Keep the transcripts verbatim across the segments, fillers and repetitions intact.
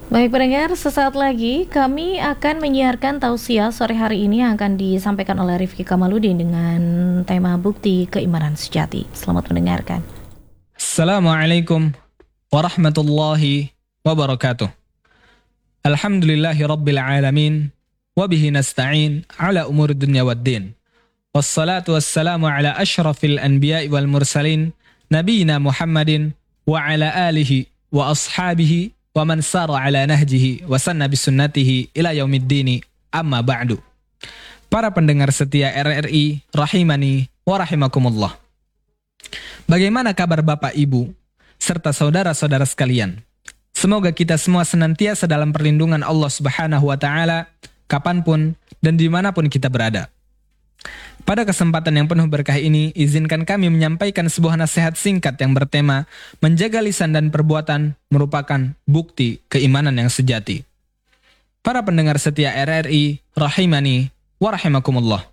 Baik pendengar, sesaat lagi kami akan menyiarkan tausiah sore hari ini yang akan disampaikan oleh Rifki Kamaludin dengan tema bukti keimanan sejati. Selamat mendengarkan. Assalamualaikum warahmatullahi wabarakatuh. Alhamdulillahi rabbil alamin, wabihi nasta'in ala umur dunya waddin. Wassalatu wassalamu ala ashrafil anbiya'i wal mursalin, nabiyina Muhammadin wa ala alihi wa ashabihi wa man sara ala nahjihi wa sanna bisunnatihi ila yaumiddini, amma ba'du. Para pendengar setia R R I rahimani wa rahimakumullah. Bagaimana kabar Bapak Ibu serta saudara-saudara sekalian? Semoga kita semua senantiasa dalam perlindungan Allah Subhanahu wa taala kapanpun dan dimanapun kita berada. Pada kesempatan yang penuh berkah ini, izinkan kami menyampaikan sebuah nasihat singkat yang bertema menjaga lisan dan perbuatan merupakan bukti keimanan yang sejati. Para pendengar setia R R I rahimani wa rahimakumullah.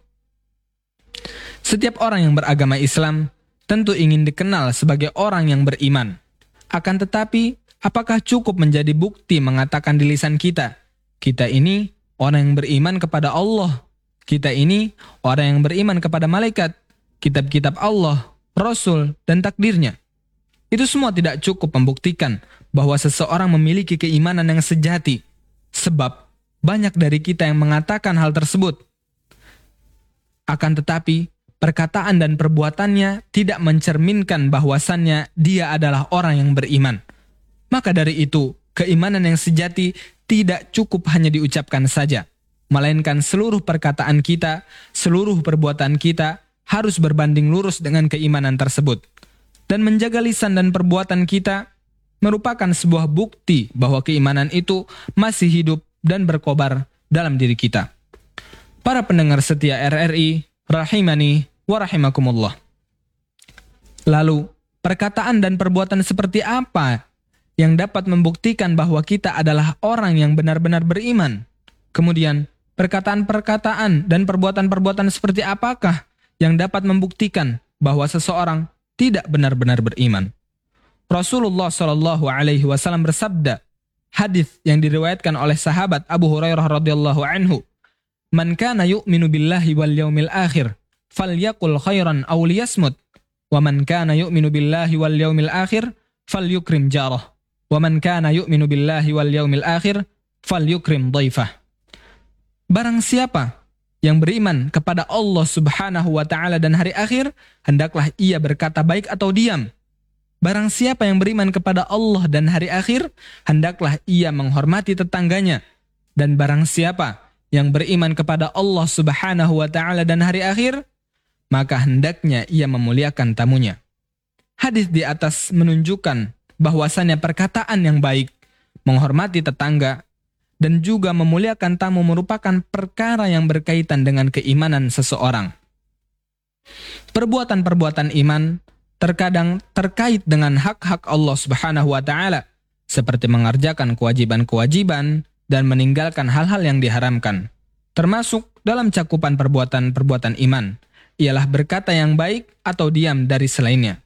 Setiap orang yang beragama Islam tentu ingin dikenal sebagai orang yang beriman. Akan tetapi, apakah cukup menjadi bukti mengatakan di lisan kita, kita ini orang yang beriman kepada Allah, kita ini orang yang beriman kepada malaikat, kitab-kitab Allah, Rasul, dan takdirnya? Itu semua tidak cukup membuktikan bahwa seseorang memiliki keimanan yang sejati, sebab banyak dari kita yang mengatakan hal tersebut. Akan tetapi, perkataan dan perbuatannya tidak mencerminkan bahwasannya dia adalah orang yang beriman. Maka dari itu, keimanan yang sejati tidak cukup hanya diucapkan saja, melainkan seluruh perkataan kita, seluruh perbuatan kita harus berbanding lurus dengan keimanan tersebut. Dan menjaga lisan dan perbuatan kita merupakan sebuah bukti bahwa keimanan itu masih hidup dan berkobar dalam diri kita. Para pendengar setia R R I rahimani wa rahimakumullah. Lalu, perkataan dan perbuatan seperti apa yang dapat membuktikan bahwa kita adalah orang yang benar-benar beriman? Kemudian, perkataan-perkataan dan perbuatan-perbuatan seperti apakah yang dapat membuktikan bahwa seseorang tidak benar-benar beriman? Rasulullah Shallallahu Alaihi Wasallam bersabda, hadis yang diriwayatkan oleh sahabat Abu Hurairah radhiyallahu anhu, "Man kana yu'minu billahi wal yaumil akhir, falyaqul khairan aw liyasmut, wa man kana yu'minu billahi wal yaumil akhir, falyukrim jarah, wa man kana yu'minu billahi wal yaumil akhir, falyukrim dhaifah." Barang siapa yang beriman kepada Allah Subhanahu wa taala dan hari akhir, hendaklah ia berkata baik atau diam. Barang siapa yang beriman kepada Allah dan hari akhir, hendaklah ia menghormati tetangganya. Dan barang siapa yang beriman kepada Allah Subhanahu wa taala dan hari akhir, maka hendaknya ia memuliakan tamunya. Hadis di atas menunjukkan bahwasannya perkataan yang baik, menghormati tetangga, dan juga memuliakan tamu merupakan perkara yang berkaitan dengan keimanan seseorang. Perbuatan-perbuatan iman terkadang terkait dengan hak-hak Allah Subhanahu wa taala, seperti mengerjakan kewajiban-kewajiban dan meninggalkan hal-hal yang diharamkan. Termasuk dalam cakupan perbuatan-perbuatan iman, ialah berkata yang baik atau diam dari selainnya.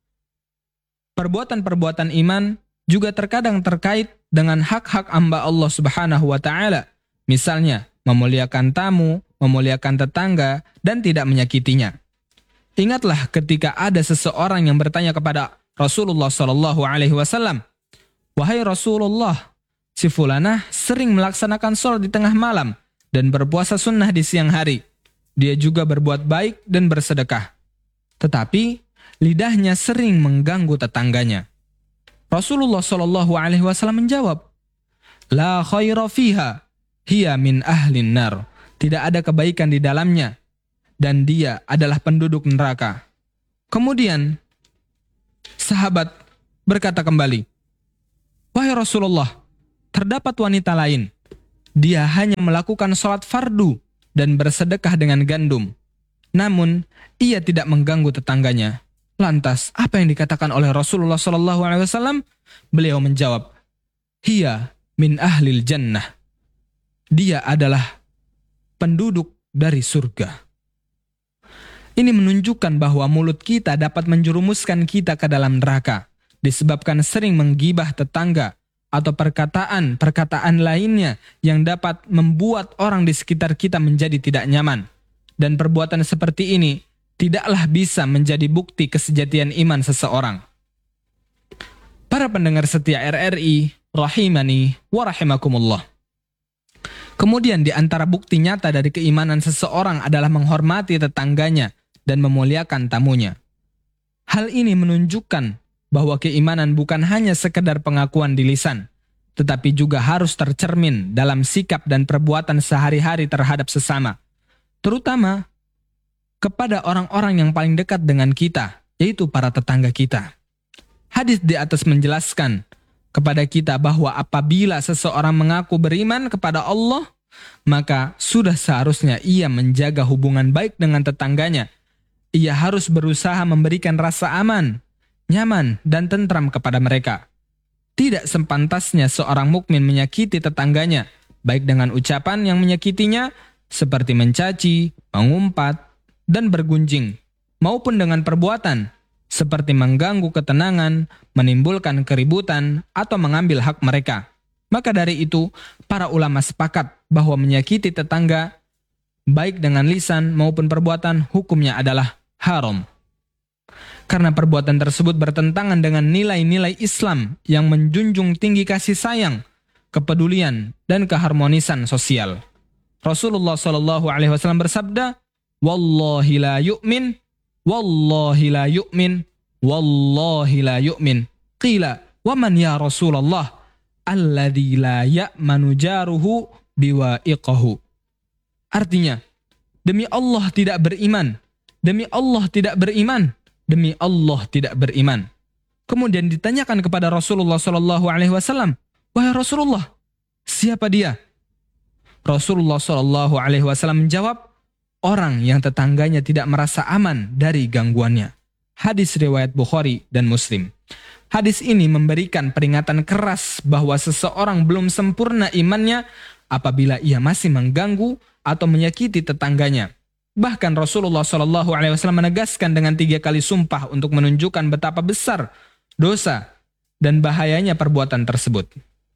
Perbuatan-perbuatan iman juga terkadang terkait dengan hak-hak hamba Allah Subhanahu wa taala, misalnya memuliakan tamu, memuliakan tetangga, dan tidak menyakitinya. Ingatlah ketika ada seseorang yang bertanya kepada Rasulullah Shallallahu Alaihi Wasallam, "Wahai Rasulullah, si fulanah sering melaksanakan sholat di tengah malam dan berpuasa sunnah di siang hari. Dia juga berbuat baik dan bersedekah. Tetapi lidahnya sering mengganggu tetangganya." Rasulullah Shallallahu Alaihi Wasallam menjawab, "La khaira fiha, hiya min ahlin nar." Tidak ada kebaikan di dalamnya, dan dia adalah penduduk neraka. Kemudian sahabat berkata kembali, "Wahai Rasulullah, terdapat wanita lain. Dia hanya melakukan sholat fardu dan bersedekah dengan gandum. Namun, ia tidak mengganggu tetangganya." Lantas, apa yang dikatakan oleh Rasulullah Shallallahu Alaihi Wasallam? Beliau menjawab, "Hiya min ahlil jannah." Dia adalah penduduk dari surga. Ini menunjukkan bahwa mulut kita dapat menjerumuskan kita ke dalam neraka, disebabkan sering menggibah tetangga atau perkataan-perkataan lainnya yang dapat membuat orang di sekitar kita menjadi tidak nyaman. Dan perbuatan seperti ini tidaklah bisa menjadi bukti kesejatian iman seseorang. Para pendengar setia R R I, rahimani wa rahimakumullah. Kemudian di antara bukti nyata dari keimanan seseorang adalah menghormati tetangganya dan memuliakan tamunya. Hal ini menunjukkan bahwa keimanan bukan hanya sekedar pengakuan di lisan, tetapi juga harus tercermin dalam sikap dan perbuatan sehari-hari terhadap sesama, terutama kepada orang-orang yang paling dekat dengan kita, yaitu para tetangga kita. Hadis di atas menjelaskan kepada kita bahwa apabila seseorang mengaku beriman kepada Allah, maka sudah seharusnya ia menjaga hubungan baik dengan tetangganya. Ia harus berusaha memberikan rasa aman, nyaman, dan tentram kepada mereka. Tidak sepantasnya seorang mukmin menyakiti tetangganya, baik dengan ucapan yang menyakitinya, seperti mencaci, mengumpat, dan bergunjing, maupun dengan perbuatan, seperti mengganggu ketenangan, menimbulkan keributan, atau mengambil hak mereka. Maka dari itu, para ulama sepakat bahwa menyakiti tetangga, baik dengan lisan maupun perbuatan, hukumnya adalah haram. Karena perbuatan tersebut bertentangan dengan nilai-nilai Islam yang menjunjung tinggi kasih sayang, kepedulian, dan keharmonisan sosial. Rasulullah shallallahu alaihi wasallam bersabda, "Wallahi la yu'min, wallahi la yu'min, wallahi la yu'min." Qila, "Wa man ya Rasulullah?" "Alladzi la ya'manu jaruhu biwa'iqahu." Artinya, demi Allah tidak beriman, demi Allah tidak beriman, demi Allah tidak beriman. Kemudian ditanyakan kepada Rasulullah shallallahu alaihi wasallam, "Wahai Rasulullah, siapa dia?" Rasulullah shallallahu alaihi wasallam menjawab, "Orang yang tetangganya tidak merasa aman dari gangguannya." Hadis riwayat Bukhari dan Muslim. Hadis ini memberikan peringatan keras bahwa seseorang belum sempurna imannya apabila ia masih mengganggu atau menyakiti tetangganya. Bahkan Rasulullah shallallahu alaihi wasallam menegaskan dengan tiga kali sumpah untuk menunjukkan betapa besar dosa dan bahayanya perbuatan tersebut.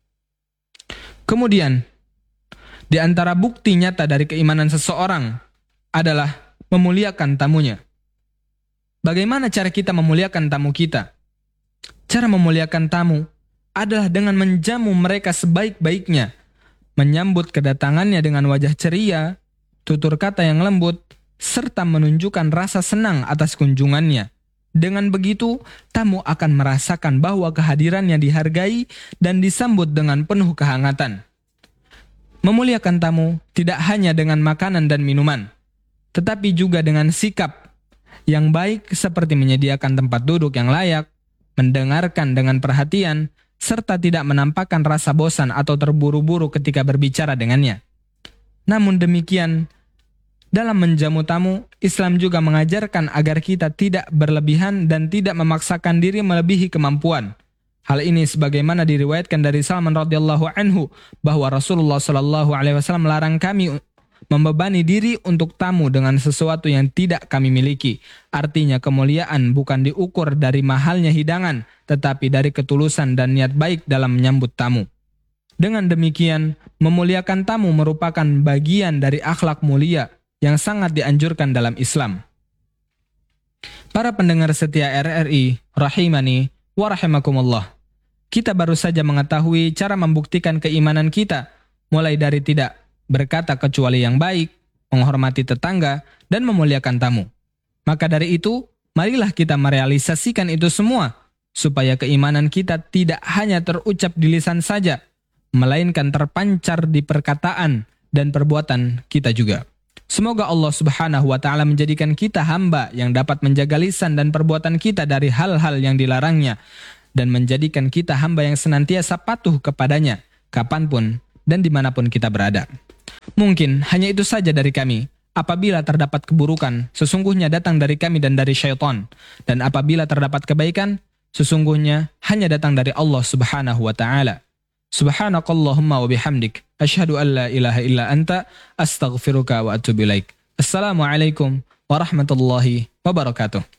Kemudian, di antara bukti nyata dari keimanan seseorang adalah memuliakan tamunya. Bagaimana cara kita memuliakan tamu kita? Cara memuliakan tamu adalah dengan menjamu mereka sebaik-baiknya, menyambut kedatangannya dengan wajah ceria, tutur kata yang lembut, serta menunjukkan rasa senang atas kunjungannya. Dengan begitu, tamu akan merasakan bahwa kehadirannya dihargai dan disambut dengan penuh kehangatan. Memuliakan tamu tidak hanya dengan makanan dan minuman, tetapi juga dengan sikap yang baik seperti menyediakan tempat duduk yang layak, mendengarkan dengan perhatian, serta tidak menampakkan rasa bosan atau terburu-buru ketika berbicara dengannya. Namun demikian, dalam menjamu tamu, Islam juga mengajarkan agar kita tidak berlebihan dan tidak memaksakan diri melebihi kemampuan. Hal ini sebagaimana diriwayatkan dari Salman radhiyallahu anhu bahwa Rasulullah shallallahu alaihi wasallam melarang kami membebani diri untuk tamu dengan sesuatu yang tidak kami miliki. Artinya kemuliaan bukan diukur dari mahalnya hidangan, tetapi dari ketulusan dan niat baik dalam menyambut tamu. Dengan demikian, memuliakan tamu merupakan bagian dari akhlak mulia yang sangat dianjurkan dalam Islam. Para pendengar setia R R I, rahimani wa rahimakumullah. Kita baru saja mengetahui cara membuktikan keimanan kita, mulai dari tidak berkata kecuali yang baik, menghormati tetangga, dan memuliakan tamu. Maka dari itu, marilah kita merealisasikan itu semua, supaya keimanan kita tidak hanya terucap di lisan saja, melainkan terpancar di perkataan dan perbuatan kita juga. Semoga Allah subhanahu wa ta'ala menjadikan kita hamba yang dapat menjaga lisan dan perbuatan kita dari hal-hal yang dilarangnya, dan menjadikan kita hamba yang senantiasa patuh kepadanya, kapanpun dan dimanapun kita berada. Mungkin hanya itu saja dari kami. Apabila terdapat keburukan, sesungguhnya datang dari kami dan dari syaitan. Dan apabila terdapat kebaikan, sesungguhnya hanya datang dari Allah subhanahu wa ta'ala. Subhanakallahumma wa bihamdik. Asyhadu an la ilaha illa anta. Astaghfiruka wa atubu ilaik. Assalamualaikum warahmatullahi wabarakatuh.